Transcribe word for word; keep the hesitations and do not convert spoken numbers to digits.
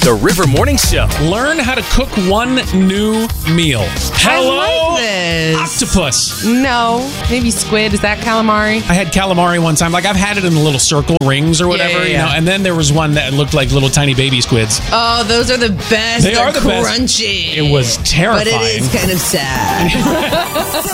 The River Morning Show. Learn how to cook one new meal. Hello, I like this. octopus. No, maybe squid. Is that calamari? I had calamari one time. Like, I've had it in the little circle rings or whatever, Yeah, yeah, you know. yeah. And then there was one that looked like little tiny baby squids. Oh, those are the best. They They're are the best. crunchy. It was terrifying. But it is kind of sad.